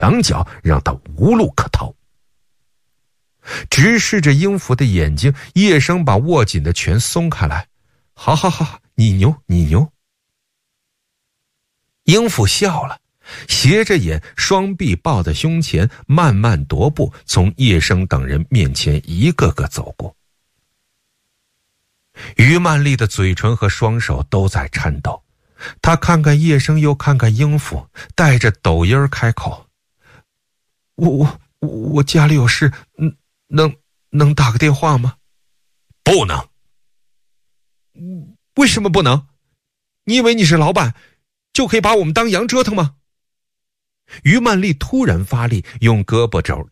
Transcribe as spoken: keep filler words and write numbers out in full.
墙角，让他无路可逃。直视着英福的眼睛，叶生把握紧的拳松开来。好好好，你牛你牛。英福笑了，斜着眼，双臂抱在胸前，慢慢踱步从叶生等人面前一个个走过。于曼丽的嘴唇和双手都在颤抖，她看看叶生，又看看英福，带着抖音开口：我我我家里有事，嗯，能能打个电话吗？不能。为什么不能？你以为你是老板就可以把我们当羊折腾吗？于曼丽突然发力，用胳膊肘